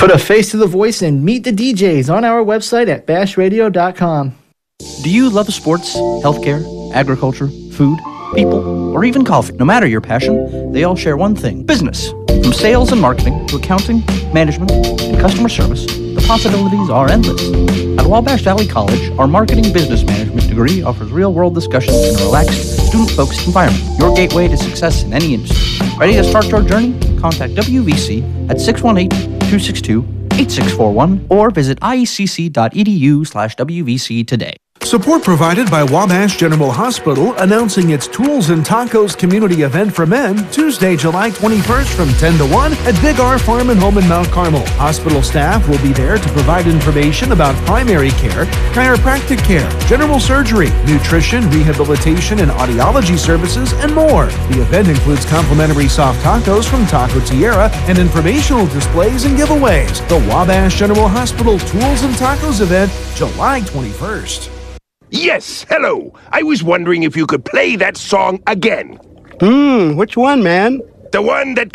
Put a face to the voice and meet the DJs on our website at bashradio.com. Do you love sports, healthcare, agriculture, food, people, or even coffee? No matter your passion, they all share one thing: business. From sales and marketing to accounting, management, and customer service, the possibilities are endless. At Wabash Valley College, our marketing business management degree offers real-world discussions in a relaxed, student-focused environment. Your gateway to success in any industry. Ready to start your journey? Contact WVC at 618-262-8641 or visit iecc.edu/WVC today. Support provided by Wabash General Hospital, announcing its Tools and Tacos community event for men, Tuesday, July 21st from 10 to 1 at Big R Farm and Home in Mount Carmel. Hospital staff will be there to provide information about primary care, chiropractic care, general surgery, nutrition, rehabilitation, and audiology services, and more. The event includes complimentary soft tacos from Taco Tierra and informational displays and giveaways. The Wabash General Hospital Tools and Tacos event, July 21st. Yes, hello. I was wondering if you could play that song again. Which one, man? The one that